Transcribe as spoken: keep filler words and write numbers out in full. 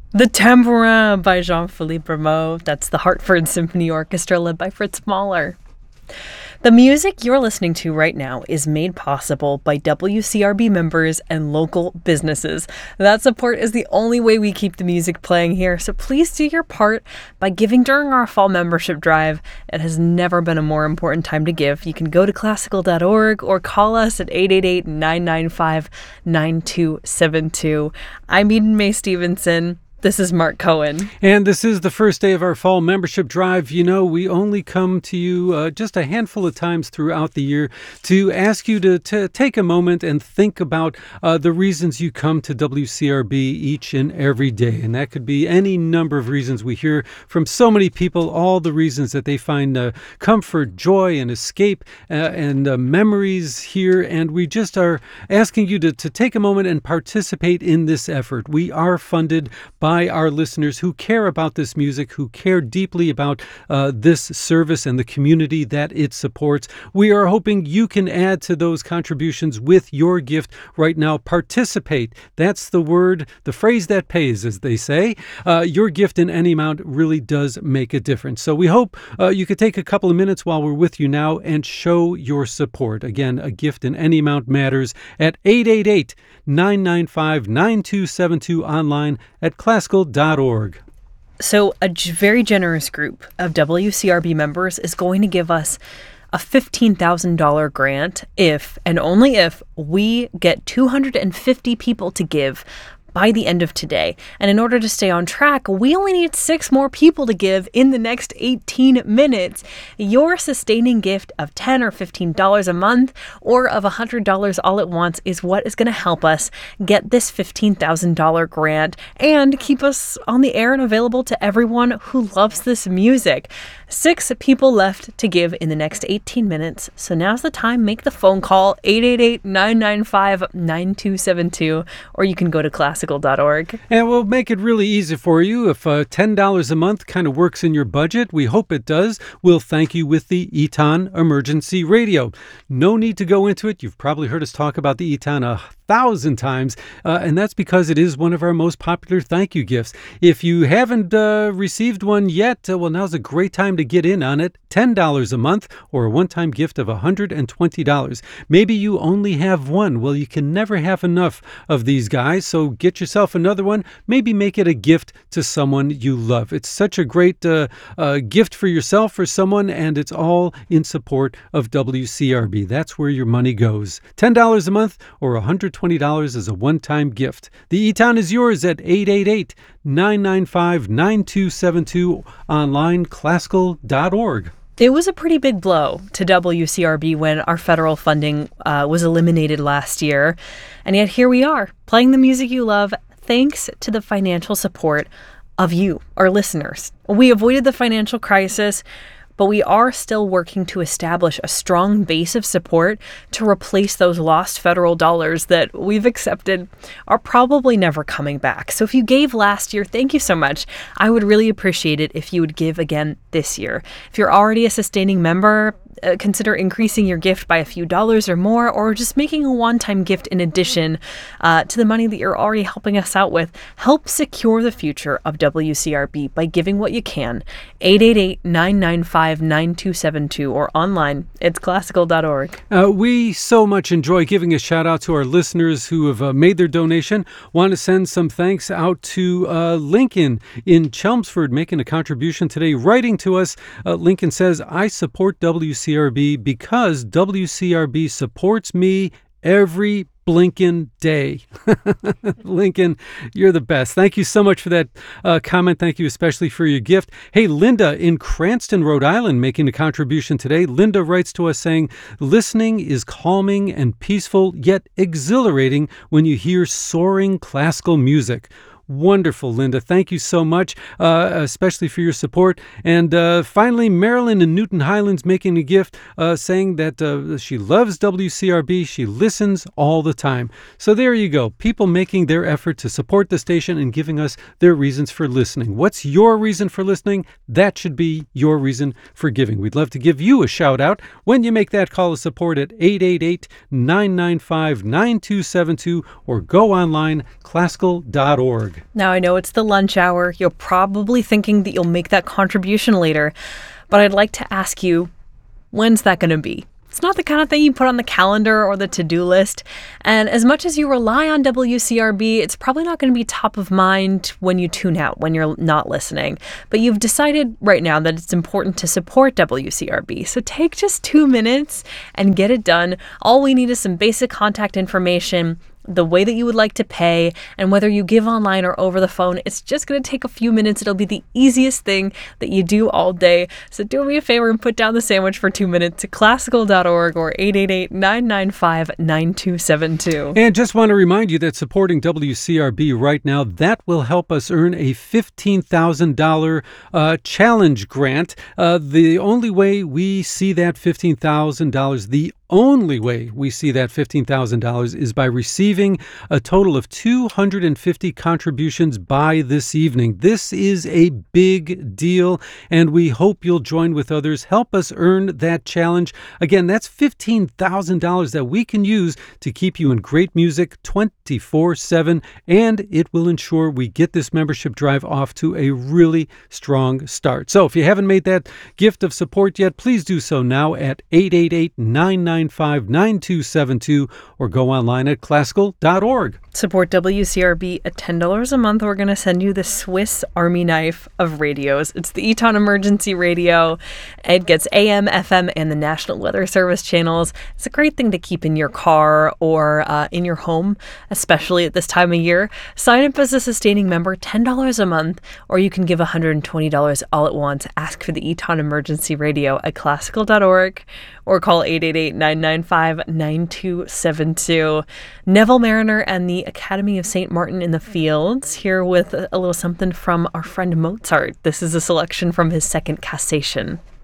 The Tambourin by Jean-Philippe Rameau. That's the Hartford Symphony Orchestra led by Fritz Mahler. The music you're listening to right now is made possible by W C R B members and local businesses. That support is the only way we keep the music playing here, so please do your part by giving during our fall membership drive. It has never been a more important time to give. You can go to classical dot org or call us at eight eight eight, nine nine five, nine two seven two. I'm Eden Mae Stevenson. This is Mark Cohen. And this is the first day of our fall membership drive. You know, we only come to you uh, just a handful of times throughout the year to ask you to, to take a moment and think about uh, the reasons you come to W C R B each and every day. And that could be any number of reasons. We hear from so many people all the reasons that they find uh, comfort, joy, and escape uh, and uh, memories here. And we just are asking you to, to take a moment and participate in this effort. We are funded by by our listeners who care about this music, who care deeply about uh, this service and the community that it supports. We are hoping you can add to those contributions with your gift right now. Participate. That's the word, the phrase that pays, as they say. Uh, your gift in any amount really does make a difference. So we hope uh, you could take a couple of minutes while we're with you now and show your support. Again, a gift in any amount matters at eight eight eight, nine nine five, nine two seven two, online at classical dot org. So a g- very generous group of W C R B members is going to give us a fifteen thousand dollars grant if, and only if, we get two hundred fifty people to give by the end of today. And in order to stay on track, we only need six more people to give in the next eighteen minutes. Your sustaining gift of ten dollars or fifteen dollars a month or of one hundred dollars all at once is what is going to help us get this fifteen thousand dollars grant and keep us on the air and available to everyone who loves this music. Six people left to give in the next eighteen minutes. So now's the time. Make the phone call, eight eight eight, nine nine five, nine two seven two, or you can go to classical dot org. And we'll make it really easy for you. If uh, ten dollars a month kind of works in your budget, we hope it does. We'll thank you with the Eton Emergency Radio. No need to go into it. You've probably heard us talk about the Eton a thousand times, uh, and that's because it is one of our most popular thank you gifts. If you haven't uh, received one yet, uh, well, now's a great time to get in on it. ten dollars a month or a one-time gift of one hundred twenty dollars. Maybe you only have one. Well, you can never have enough of these guys, so get yourself another one. Maybe make it a gift to someone you love. It's such a great uh, uh, gift for yourself or someone, and it's all in support of W C R B. That's where your money goes. ten dollars a month or one hundred twenty dollars as a one-time gift. The E-Town is yours at eight eight eight, nine nine five, nine two seven two, online classical dot org. It was a pretty big blow to W C R B when our federal funding uh, was eliminated last year. And yet here we are, playing the music you love, thanks to the financial support of you, our listeners. We avoided the financial crisis, but we are still working to establish a strong base of support to replace those lost federal dollars that we've accepted are probably never coming back. So if you gave last year, thank you so much. I would really appreciate it if you would give again this year. If you're already a sustaining member, uh, consider increasing your gift by a few dollars or more, or just making a one-time gift in addition uh, to the money that you're already helping us out with. Help secure the future of W C R B by giving what you can. eight eight eight, nine nine five, nine two seven two or online. It's classical dot org. Uh, we so much enjoy giving a shout out to our listeners who have uh, made their donation. Want to send some thanks out to uh, Lincoln in Chelmsford, making a contribution today, writing to us. Uh, Lincoln says, I support W C R B because W C R B supports me every blinking day. Lincoln, you're the best. Thank you so much for that uh, comment. Thank you especially for your gift. Hey, Linda in Cranston, Rhode Island, making a contribution today. Linda writes to us saying, listening is calming and peaceful, yet exhilarating when you hear soaring classical music. Wonderful, Linda. Thank you so much, uh, especially for your support. And uh, finally, Marilyn in Newton Highlands making a gift, uh, saying that uh, she loves W C R B. She listens all the time. So there you go. People making their effort to support the station and giving us their reasons for listening. What's your reason for listening? That should be your reason for giving. We'd love to give you a shout out when you make that call of support at eight eight eight, nine nine five, nine two seven two or go online, classical dot org. org. Now, I know it's the lunch hour. You're probably thinking that you'll make that contribution later, but I'd like to ask you, when's that going to be? It's not the kind of thing you put on the calendar or the to-do list. And as much as you rely on W C R B, it's probably not going to be top of mind when you tune out, when you're not listening. But you've decided right now that it's important to support W C R B. So take just two minutes and get it done. All we need is some basic contact information, the way that you would like to pay, and whether you give online or over the phone. It's just going to take a few minutes. It'll be the easiest thing that you do all day. So do me a favor and put down the sandwich for two minutes to classical dot org or eight eight eight, nine nine five, nine two seven two. And just want to remind you that supporting W C R B right now, that will help us earn a fifteen thousand dollars uh, challenge grant. Uh, the only way we see that fifteen thousand dollars, the only way we see that fifteen thousand dollars is by receiving a total of two hundred fifty contributions by this evening. This is a big deal, and we hope you'll join with others. Help us earn that challenge. Again, that's fifteen thousand dollars that we can use to keep you in great music twenty-four seven, and it will ensure we get this membership drive off to a really strong start. So if you haven't made that gift of support yet, please do so now at eight eight eight, nine nine five, nine two seven two or go online at classical dot org. Support W C R B at ten dollars a month. We're going to send you the Swiss Army knife of radios. It's the Eton Emergency Radio. It gets A M, F M, and the National Weather Service channels. It's a great thing to keep in your car or uh, in your home, especially at this time of year. Sign up as a sustaining member, ten dollars a month, or you can give one hundred twenty dollars all at once. Ask for the Eton Emergency Radio at classical dot org or call eight eight eight, nine nine five, nine two seven two. Neville Mariner and the Academy of Saint Martin in the Fields, here with a little something from our friend Mozart. This is a selection from his second Cassation.